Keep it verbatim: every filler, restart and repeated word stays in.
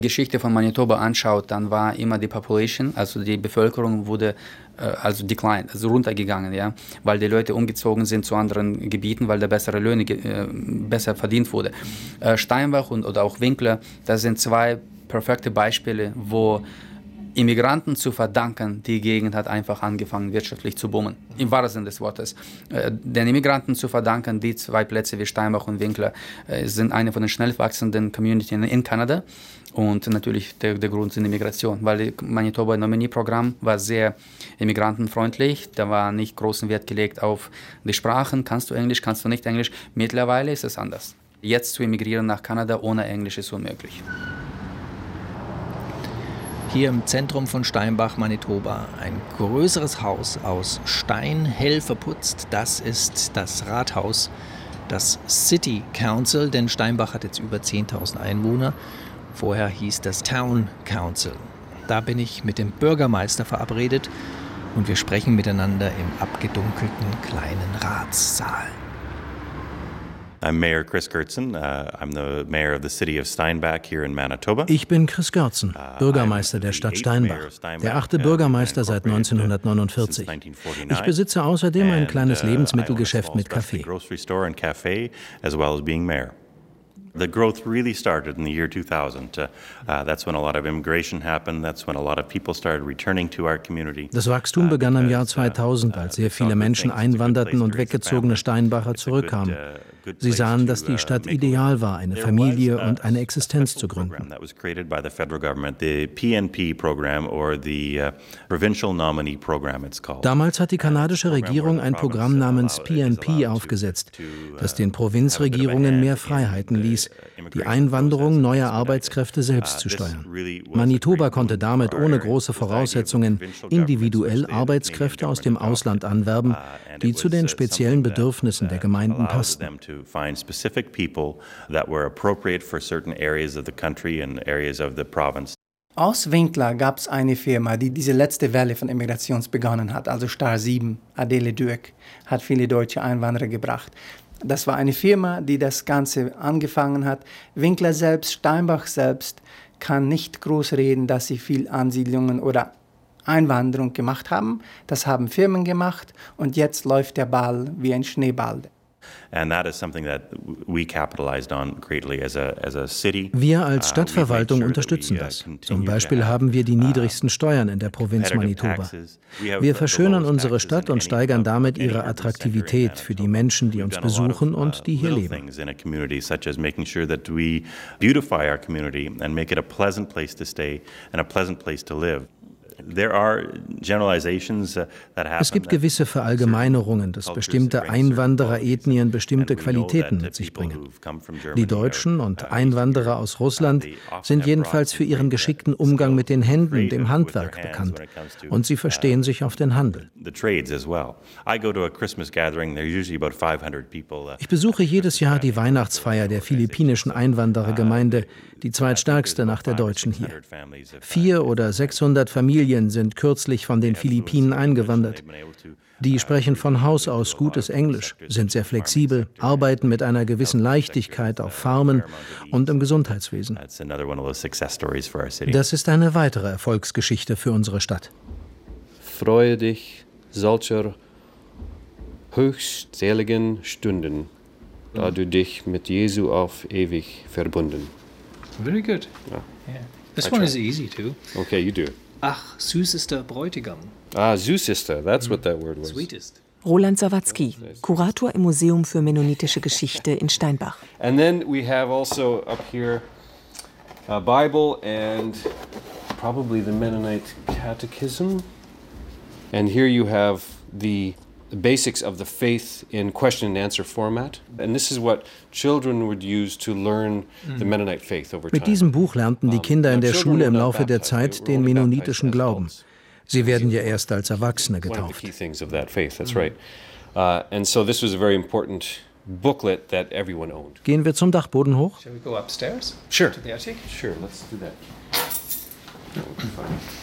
Geschichte von Manitoba anschaut, dann war immer die Population, also die Bevölkerung wurde äh, also declined, also runtergegangen, ja, weil die Leute umgezogen sind zu anderen Gebieten, weil da bessere Löhne äh, besser verdient wurde. Äh, Steinbach und oder auch Winkler, das sind zwei perfekte Beispiele, wo Immigranten zu verdanken, die Gegend hat einfach angefangen, wirtschaftlich zu boomen. Im wahrsten Sinne des Wortes. Äh, den Immigranten zu verdanken, die zwei Plätze wie Steinbach und Winkler äh, sind eine von den schnell wachsenden Communities in Kanada. Und natürlich der, der Grund sind die Migration, weil das Manitoba-Nominee-Programm war sehr immigrantenfreundlich. Da war nicht großen Wert gelegt auf die Sprachen. Kannst du Englisch, kannst du nicht Englisch. Mittlerweile ist es anders. Jetzt zu emigrieren nach Kanada ohne Englisch ist unmöglich. Hier im Zentrum von Steinbach, Manitoba, ein größeres Haus aus Stein, hell verputzt. Das ist das Rathaus, das City Council, denn Steinbach hat jetzt über zehntausend Einwohner. Vorher hieß das Town Council. Da bin ich mit dem Bürgermeister verabredet und wir sprechen miteinander im abgedunkelten kleinen Ratssaal. I'm Mayor Chris Gertzen. Uh, I'm the mayor of the city of Steinbach here in Manitoba. Ich bin Chris Gertzen, Bürgermeister der Stadt Steinbach, der achte Bürgermeister seit neunzehnhundertneunundvierzig. Ich besitze außerdem ein kleines Lebensmittelgeschäft mit Café. The growth really started in the year two thousand. Uh, uh, that's when a lot of immigration happened. That's when a lot of people started returning to our community. Das Wachstum begann im Jahr zweitausend, als sehr viele Menschen einwanderten und weggezogene Steinbacher zurückkamen. Sie sahen, dass die Stadt ideal war, eine Familie und eine Existenz zu gründen. That was created by the federal government, the P N P program or the uh, Provincial Nominee Program it's called. Damals hat die kanadische Regierung ein Programm namens P N P aufgesetzt, das den Provinzregierungen mehr Freiheiten ließ, die Einwanderung neuer Arbeitskräfte selbst zu steuern. Manitoba konnte damit ohne große Voraussetzungen individuell Arbeitskräfte aus dem Ausland anwerben, die zu den speziellen Bedürfnissen der Gemeinden passten. To find specific people that were appropriate for certain areas of the country and areas of the province. Aus Winkler gab es eine Firma, die diese letzte Welle von Immigrations begonnen hat, also Star sieben, Adele Dürk, hat viele deutsche Einwanderer gebracht. Das war eine Firma, die das Ganze angefangen hat. Winkler selbst, Steinbach selbst, kann nicht groß reden, dass sie viel Ansiedlungen oder Einwanderung gemacht haben. Das haben Firmen gemacht und jetzt läuft der Ball wie ein Schneeball. And that is something that we capitalized on greatly as a as a city. Wir als Stadtverwaltung unterstützen das. Zum Beispiel haben wir die niedrigsten Steuern in der Provinz Manitoba. Wir verschönern unsere Stadt und steigern damit ihre Attraktivität für die Menschen, die uns besuchen und die hier leben. Such as making sure that we beautify our community and make it a pleasant place to stay and a pleasant place to live. Es gibt gewisse Verallgemeinerungen, dass bestimmte Einwandererethnien bestimmte Qualitäten mit sich bringen. Die Deutschen und Einwanderer aus Russland sind jedenfalls für ihren geschickten Umgang mit den Händen, dem Handwerk bekannt. Und sie verstehen sich auf den Handel. Ich besuche jedes Jahr die Weihnachtsfeier der philippinischen Einwanderergemeinde, die zweitstärkste nach der deutschen hier. Vier oder sechshundert Familien sind kürzlich von den Philippinen eingewandert. Die sprechen von Haus aus gutes Englisch, sind sehr flexibel, arbeiten mit einer gewissen Leichtigkeit auf Farmen und im Gesundheitswesen. Das ist eine weitere Erfolgsgeschichte für unsere Stadt. Freue dich solcher höchstseligen Stunden, da du dich mit Jesu auf ewig verbunden. Very good. Yeah. Yeah. This I one try. Is easy too. Okay, you do. Ach, süßester Bräutigam. Ah, süßester, that's what that word was. Sweetest. Roland Sawatzki, Kurator im Museum für mennonitische Geschichte in Steinbach. And then we have also up here a Bible and probably the Mennonite Catechism. And here you have the the basics of the faith in question and answer format. And this is what children would use to learn the Mennonite faith over time. Mit diesem Buch lernten die Kinder in der Schule im Laufe der Zeit den mennonitischen Glauben. Sie werden ja erst als Erwachsene getauft. Gehen wir zum Dachboden hoch? Shall we go upstairs? Sure. To the attic? Sure, let's do that. That would be fine.